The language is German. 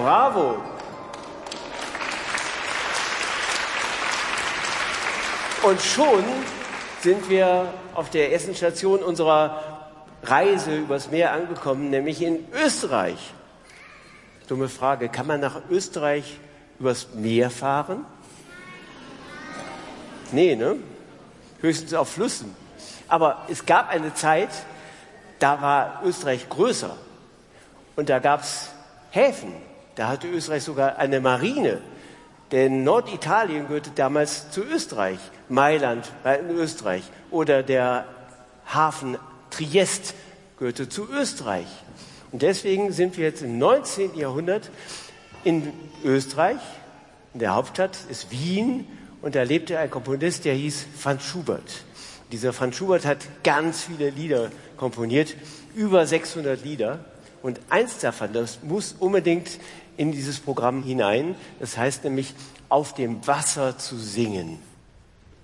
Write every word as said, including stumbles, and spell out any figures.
bravo. Und schon sind wir auf der ersten Station unserer Reise übers Meer angekommen, nämlich in Österreich. Dumme Frage, kann man nach Österreich übers Meer fahren? Nee, ne? Höchstens auf Flüssen. Aber es gab eine Zeit, da war Österreich größer. Und da gab es Häfen. Da hatte Österreich sogar eine Marine. Denn Norditalien gehörte damals zu Österreich. Mailand war in Österreich. Oder der Hafen Triest gehörte zu Österreich. Und deswegen sind wir jetzt im neunzehnten Jahrhundert in Österreich. In der Hauptstadt ist Wien. Und da lebte ein Komponist, der hieß Franz Schubert. Dieser Franz Schubert hat ganz viele Lieder komponiert. Über sechshundert Lieder. Und eins davon, das muss unbedingt in dieses Programm hinein. Das heißt nämlich, auf dem Wasser zu singen.